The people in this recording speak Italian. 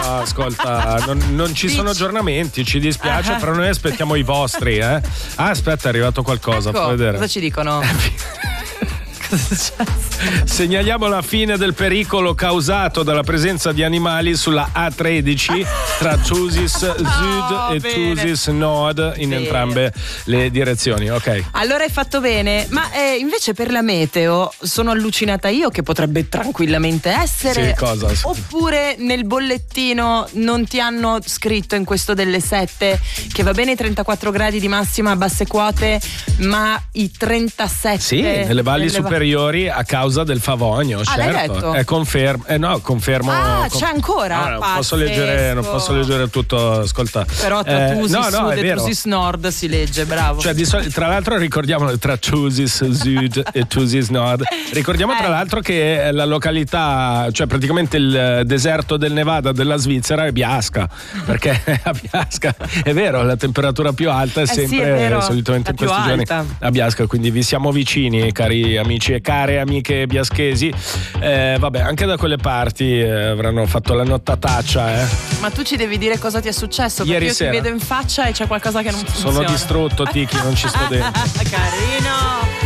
ascolta, non ci sono aggiornamenti, ci dispiace, però noi aspettiamo i vostri, Ah, aspetta, è arrivato qualcosa, ecco, fa vedere. cosa ci dicono? Segnaliamo la fine del pericolo causato dalla presenza di animali sulla A13 tra Thusis Sud e Thusis Nord in entrambe le direzioni. Ok. Allora hai fatto bene, ma invece per la meteo sono allucinata io che potrebbe tranquillamente essere. Sì, cosa? Oppure nel bollettino non ti hanno scritto in questo delle 7 che va bene i 34 gradi di massima a basse quote, ma i 37 sì, nelle valli superiori a causa del Favogno, certo. Confermo. C'è ancora. Non posso leggere tutto, ascolta. Però tra Thusis Sud e Thusis Nord si legge, bravo. Cioè, tra l'altro ricordiamo tra Thusis Sud e Thusis Nord. Ricordiamo tra l'altro che la località, cioè praticamente il deserto del Nevada della Svizzera è Biasca, perché a Biasca è vero, la temperatura più alta è sempre solitamente in questi giorni a Biasca, quindi vi siamo vicini, cari amici e care amiche biaschesi. Vabbè, anche da quelle parti avranno fatto la nottataccia. Ma tu ci devi dire cosa ti è successo, perché io ti vedo in faccia e c'è qualcosa che non funziona. Sono distrutto, Tiki, non ci sto dentro. Carino.